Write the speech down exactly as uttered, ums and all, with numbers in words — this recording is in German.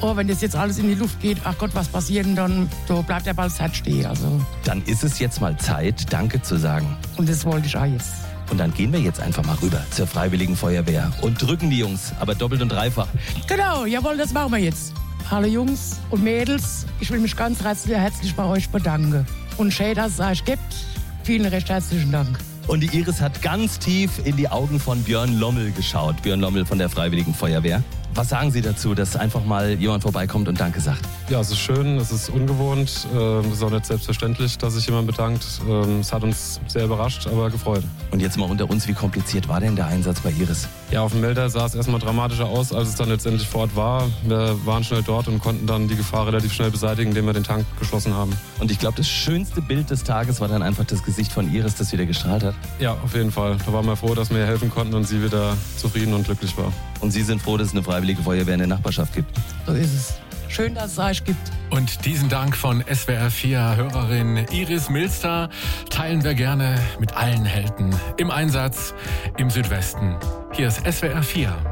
oh, wenn das jetzt alles in die Luft geht, ach Gott, was passiert denn dann? So bleibt der Ball halt stehen. Also. Dann ist es jetzt mal Zeit, Danke zu sagen. Und das wollte ich auch jetzt. Und dann gehen wir jetzt einfach mal rüber zur Freiwilligen Feuerwehr und drücken die Jungs, aber doppelt und dreifach. Genau, jawohl, das machen wir jetzt. Hallo Jungs und Mädels, ich will mich ganz herzlich, herzlich bei euch bedanken. Und schön, dass es euch gibt. Vielen recht herzlichen Dank. Und die Iris hat ganz tief in die Augen von Björn Lommel geschaut. Björn Lommel von der Freiwilligen Feuerwehr. Was sagen Sie dazu, dass einfach mal jemand vorbeikommt und Danke sagt? Ja, es ist schön, es ist ungewohnt, es ist auch nicht selbstverständlich, dass sich jemand bedankt. Es hat uns sehr überrascht, aber gefreut. Und jetzt mal unter uns, wie kompliziert war denn der Einsatz bei Iris? Ja, auf dem Melder sah es erstmal dramatischer aus, als es dann letztendlich vor Ort war. Wir waren schnell dort und konnten dann die Gefahr relativ schnell beseitigen, indem wir den Tank geschlossen haben. Und ich glaube, das schönste Bild des Tages war dann einfach das Gesicht von Iris, das wieder gestrahlt hat. Ja, auf jeden Fall. Da waren wir froh, dass wir ihr helfen konnten und sie wieder zufrieden und glücklich war. Und Sie sind froh, dass es eine Freiwillige Feuerwehr in der Nachbarschaft gibt? So ist es. Schön, dass es euch gibt. Und diesen Dank von S W R vier Hörerin Iris Milster teilen wir gerne mit allen Helden im Einsatz im Südwesten. Hier ist S W R vier.